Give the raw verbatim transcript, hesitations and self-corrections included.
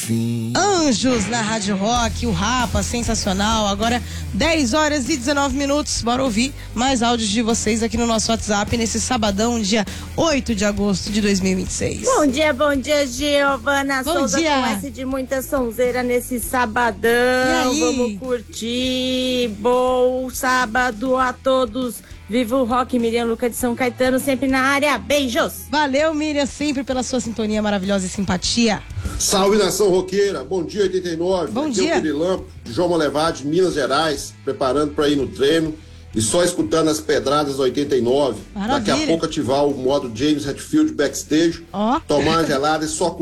fim. Anjos na Rádio Rock, o Rapa, sensacional. Agora dez horas e dezenove minutos. Bora ouvir mais áudios de vocês aqui no nosso WhatsApp nesse sabadão, dia oito de agosto de dois mil e vinte e seis. Bom dia, bom dia, Giovana Bom Souza dia. com S de muita sonzeira nesse sabadão. Vamos curtir. Bom sábado a todos. Viva o rock, Miriam Luca de São Caetano, sempre na área. Beijos! Valeu, Miriam, sempre pela sua sintonia maravilhosa e simpatia. Salve, nação roqueira! Bom dia, oitenta e nove. Bom Aqui dia. é o Pirilampo, de João Molevade, Minas Gerais, preparando para ir no treino e só escutando as pedradas da oitenta e nove. Maravilha. Daqui a pouco ativar o modo James Hetfield backstage, Ó. tomar uma gelada e só